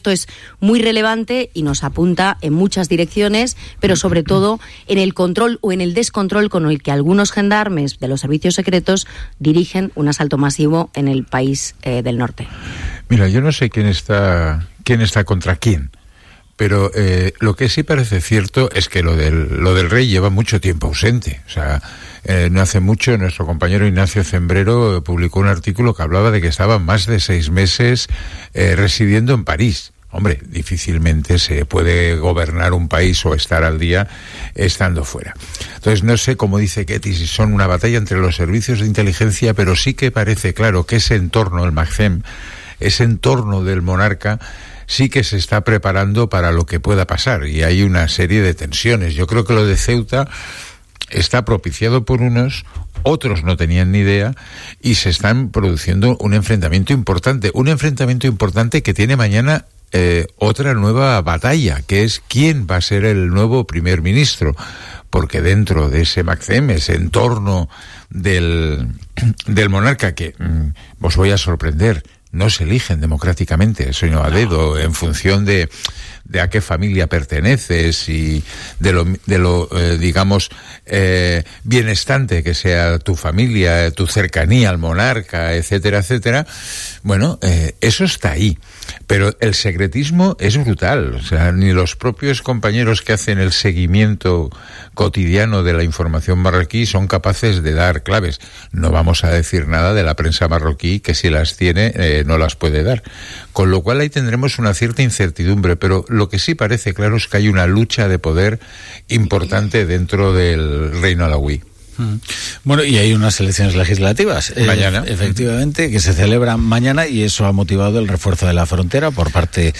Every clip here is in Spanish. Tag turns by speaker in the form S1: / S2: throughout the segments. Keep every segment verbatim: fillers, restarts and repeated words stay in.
S1: Esto es muy relevante y nos apunta en muchas direcciones, pero sobre todo en el control o en el descontrol con el que algunos gendarmes de los servicios secretos dirigen un asalto masivo en el país eh, del norte.
S2: Mira, yo no sé quién está, quién está contra quién, pero eh, lo que sí parece cierto es que lo del, lo del rey lleva mucho tiempo ausente. O sea, eh, no hace mucho nuestro compañero Ignacio Zembrero eh, publicó un artículo que hablaba de que estaba más de seis meses eh, residiendo en París. Hombre, difícilmente se puede gobernar un país o estar al día estando fuera. Entonces, no sé, como dice Ketty, si son una batalla entre los servicios de inteligencia, pero sí que parece claro que ese entorno, el MACCEM, ese entorno del monarca, sí que se está preparando para lo que pueda pasar. Y hay una serie de tensiones. Yo creo que lo de Ceuta está propiciado por unos, otros no tenían ni idea, y se están produciendo un enfrentamiento importante. Un enfrentamiento importante que tiene mañana Eh, otra nueva batalla, que es quién va a ser el nuevo primer ministro, porque dentro de ese MACCEM, ese entorno del, del monarca, que mm, os voy a sorprender, no se eligen democráticamente, sino a dedo, en función de, de a qué familia perteneces y de lo, de lo eh, digamos, eh, bienestante que sea tu familia, tu cercanía al monarca, etcétera, etcétera. Bueno, eh, eso está ahí. Pero el secretismo es brutal. O sea, ni los propios compañeros que hacen el seguimiento cotidiano de la información marroquí son capaces de dar claves. No vamos a decir nada de la prensa marroquí, que si las tiene, eh, no las puede dar. Con lo cual ahí tendremos una cierta incertidumbre, pero lo que sí parece claro es que hay una lucha de poder importante dentro del reino alauí.
S3: Bueno, y hay unas elecciones legislativas
S2: mañana,
S3: eh, efectivamente, que se celebran mañana, y eso ha motivado el refuerzo de la frontera por parte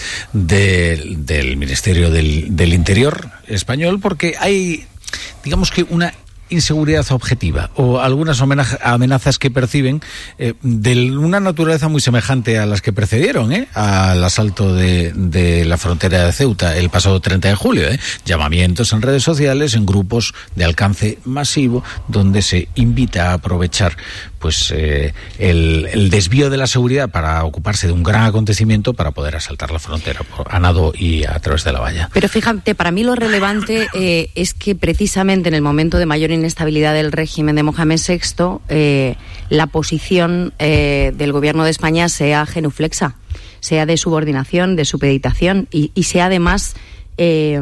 S3: de, del Ministerio del, del Interior español, porque hay, digamos que una inseguridad objetiva o algunas amenazas que perciben eh, de una naturaleza muy semejante a las que precedieron eh, al asalto de, de la frontera de Ceuta el pasado treinta de julio. Eh. Llamamientos en redes sociales, en grupos de alcance masivo, donde se invita a aprovechar pues eh, el, el desvío de la seguridad para ocuparse de un gran acontecimiento para poder asaltar la frontera a nado y a través de la valla.
S1: Pero fíjate, para mí lo relevante eh, es que precisamente en el momento de mayor inestabilidad del régimen de Mohamed sexto, eh, la posición eh, del gobierno de España sea genuflexa, sea de subordinación, de supeditación y, y sea además eh,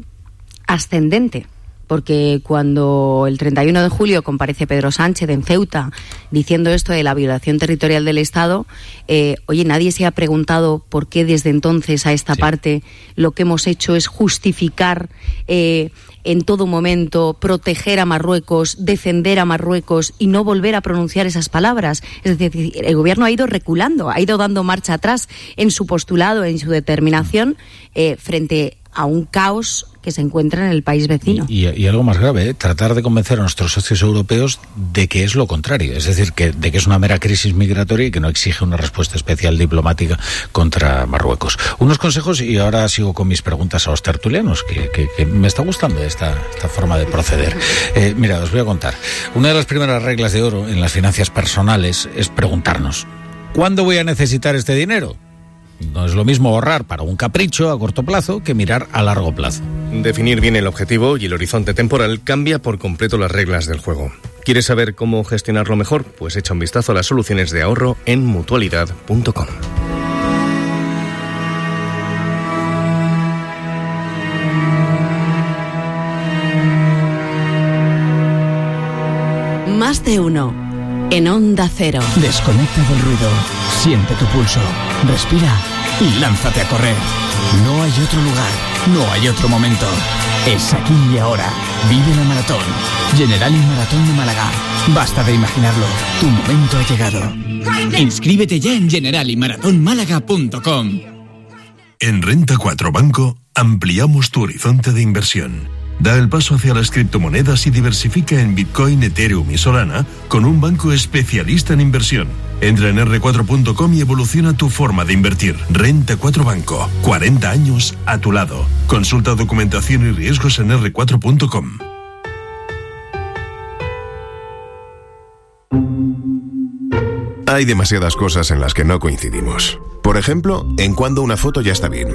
S1: ascendente. Porque cuando el treinta y uno de julio comparece Pedro Sánchez en Ceuta diciendo esto de la violación territorial del Estado, eh, oye, nadie se ha preguntado por qué desde entonces a esta sí. parte lo que hemos hecho es justificar eh, en todo momento, proteger a Marruecos, defender a Marruecos y no volver a pronunciar esas palabras. Es decir, el gobierno ha ido reculando, ha ido dando marcha atrás en su postulado, en su determinación eh, frente a un caos que se encuentra en el país vecino.
S3: Y, y, y algo más grave, ¿eh? tratar de convencer a nuestros socios europeos de que es lo contrario, es decir, que de que es una mera crisis migratoria y que no exige una respuesta especial diplomática contra Marruecos. Unos consejos, y ahora sigo con mis preguntas a los tertulianos, que, que, que me está gustando esta, esta forma de proceder. Eh, mira, os voy a contar. Una de las primeras reglas de oro en las finanzas personales es preguntarnos, ¿cuándo voy a necesitar este dinero? No es lo mismo ahorrar para un capricho a corto plazo que mirar a largo plazo.
S4: Definir bien el objetivo y el horizonte temporal cambia por completo las reglas del juego. ¿Quieres saber cómo gestionarlo mejor? Pues echa un vistazo a las soluciones de ahorro en mutualidad punto com.
S5: Más de uno. En Onda Cero.
S6: Desconecta del ruido. Siente tu pulso. Respira y lánzate a correr. No hay otro lugar. No hay otro momento. Es aquí y ahora. Vive la maratón. Generali Maratón de Málaga. Basta de imaginarlo. Tu momento ha llegado.
S7: Inscríbete ya en generali maratón málaga punto com.
S8: En Renta cuatro Banco ampliamos tu horizonte de inversión. Da el paso hacia las criptomonedas y diversifica en Bitcoin, Ethereum y Solana con un banco especialista en inversión. Entra en erre cuatro punto com y evoluciona tu forma de invertir. Renta cuatro Banco, cuarenta años a tu lado. Consulta documentación y riesgos en erre cuatro punto com.
S9: Hay demasiadas cosas en las que no coincidimos. Por ejemplo, en cuándo una foto ya está bien.